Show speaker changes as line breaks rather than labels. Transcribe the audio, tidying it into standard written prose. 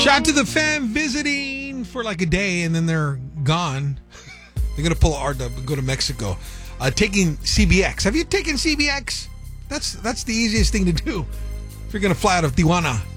Shout out to the fam visiting for like a day and then they're gone. They're going to pull a RW and go to Mexico. Taking CBX. Have you taken CBX? That's the easiest thing to do. If you're going to fly out of Tijuana